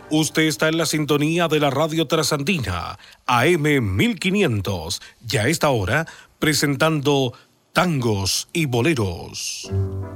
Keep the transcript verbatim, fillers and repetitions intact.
Usted está en la sintonía de la Radio Trasandina, A M mil quinientos, ya a esta hora presentando tangos y boleros.